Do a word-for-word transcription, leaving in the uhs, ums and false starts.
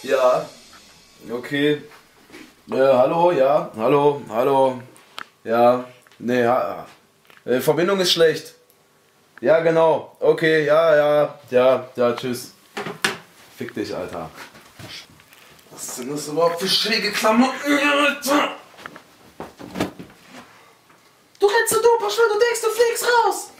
Ja. Okay. Äh, hallo, ja. Hallo, hallo. Ja. Nee, ha äh, Verbindung ist schlecht. Ja, genau. Okay, ja, ja. Ja, ja, tschüss. Fick dich, Alter. Was sind das überhaupt für schräge Klamotten, Alter? Du rennst so dumm, du denkst, du fliegst raus!